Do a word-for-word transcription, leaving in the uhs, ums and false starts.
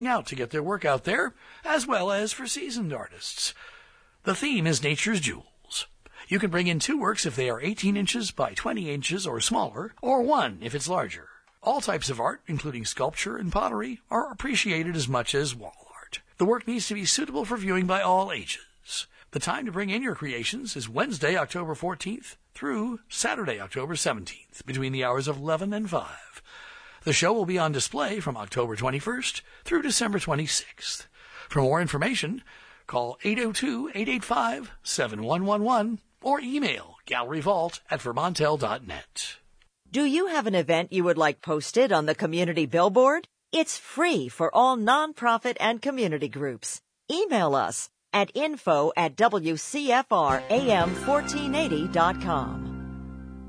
out to get their work out there, as well as for seasoned artists. The theme is Nature's Jewels. You can bring in two works if they are eighteen inches by twenty inches or smaller, or one if it's larger. All types of art, including sculpture and pottery, are appreciated as much as wall art. The work needs to be suitable for viewing by all ages. The time to bring in your creations is Wednesday, October fourteenth through Saturday, October seventeenth, between the hours of eleven and five. The show will be on display from October twenty-first through December twenty-sixth. For more information, call eight oh two, eight eight five, seven one one one or email galleryvault at vermontel dot net. Do you have an event you would like posted on the community billboard? It's free for all nonprofit and community groups. Email us at info at w c f r a m fourteen eighty dot com.